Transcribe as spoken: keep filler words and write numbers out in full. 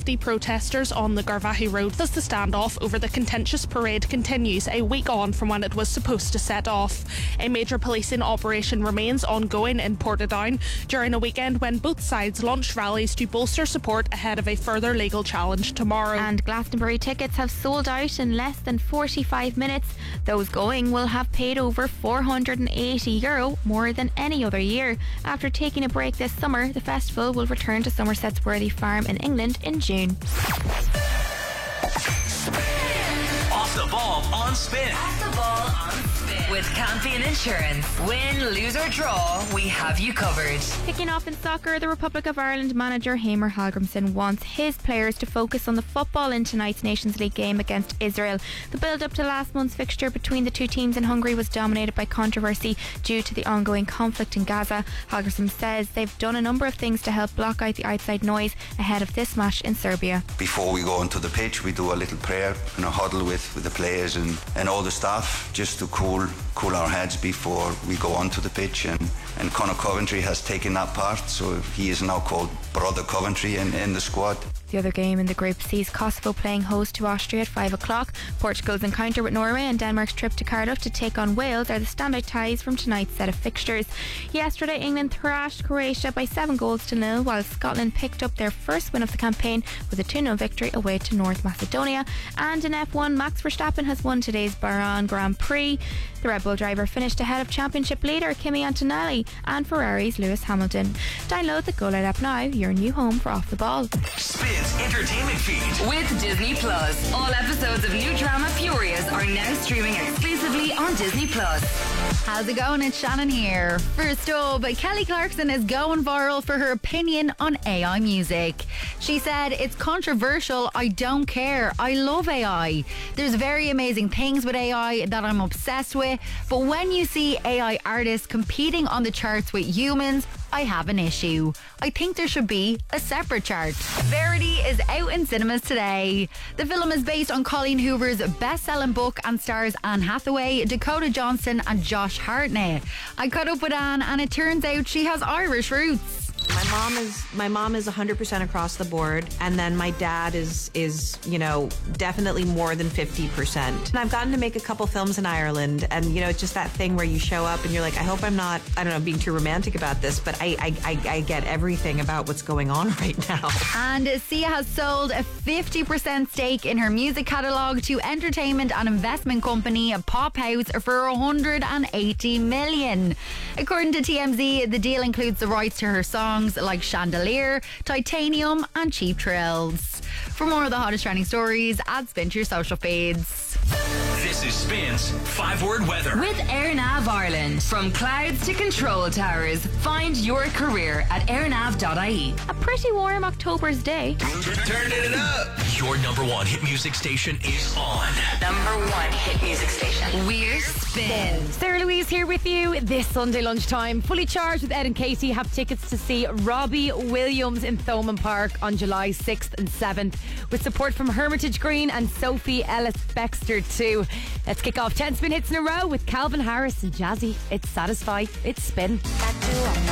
fifty protesters on the Garvaghey Road as the standoff over the contentious parade continues a week on from when it was supposed to set off. A major policing operation remains ongoing in Portadown during a weekend when both sides launched rallies to bolster support ahead of a further legal challenge tomorrow. And Glastonbury tickets have sold out in less than forty-five minutes. Those going will have paid over four hundred eighty euro, more than any other year. After taking a break this summer, the festival will return to Somerset's Worthy Farm in England in June. Off the ball on Spin. Off the ball on Spin. With Campion Insurance. Win, lose or draw, we have you covered. Kicking off in soccer, the Republic of Ireland manager Heimir Hallgrímsson wants his players to focus on the football in tonight's Nations League game against Israel. The build-up to last month's fixture between the two teams in Hungary was dominated by controversy due to the ongoing conflict in Gaza. Hallgrímsson says they've done a number of things to help block out the outside noise ahead of this match in Serbia. Before we go onto the pitch, we do a little prayer and a huddle with, with the players and, and all the staff, just to cool cool our heads before we go onto the pitch. And, and Conor Coventry has taken that part, so he is now called Brother Coventry in, in the squad. The other game in the group sees Kosovo playing host to Austria at five o'clock. Portugal's encounter with Norway and Denmark's trip to Cardiff to take on Wales are the standout ties from tonight's set of fixtures. Yesterday, England thrashed Croatia by seven goals to nil, while Scotland picked up their first win of the campaign with a two nil victory away to North Macedonia. And in F one, Max Verstappen has won today's Bahrain Grand Prix. The Red Bull driver finished ahead of championship leader Kimi Antonelli and Ferrari's Lewis Hamilton. Download the Go Light app now, your new home for Off the Ball. Spin's entertainment feed. With Disney Plus. All episodes of new drama Furious are now streaming exclusively on Disney Plus. How's it going? It's Shannon here. First up, Kelly Clarkson is going viral for her opinion on A I music. She said, "It's controversial. I don't care. I love A I. There's very amazing things with A I that I'm obsessed with. But when you see A I artists competing on the charts with humans, I have an issue. I think there should be a separate chart." Verity is out in cinemas today. The film is based on Colleen Hoover's best-selling book and stars Anne Hathaway, Dakota Johnson and Josh Hartnett. I caught up with Anne and it turns out she has Irish roots. My mom is my mom is one hundred percent across the board, and then my dad is is you know definitely more than fifty percent. And I've gotten to make a couple films in Ireland, and you know it's just that thing where you show up and you're like, I hope I'm not I don't know being too romantic about this, but I I, I, I get everything about what's going on right now. And Sia has sold a fifty percent stake in her music catalogue to entertainment and investment company Pop House for one hundred eighty million. According to T M Z, the deal includes the rights to her songs like Chandelier, Titanium and Cheap Thrills. For more of the hottest trending stories, add Spin to your social feeds. This is Spin's five-word weather. With AirNav Ireland. From clouds to control towers, find your career at airnav dot I E. A pretty warm October's day. Turn it up. Your number one hit music station is on. Number one hit music station. We're Spin. Sarah Louise here with you this Sunday lunchtime. Fully charged with Ed and Katie have tickets to see Robbie Williams in Thomond Park on July sixth and seventh, with support from Hermitage Green and Sophie Ellis Bextor too. Let's kick off ten Spin hits in a row with Calvin Harris and Jazzy. It's Satisfy. It's Spin.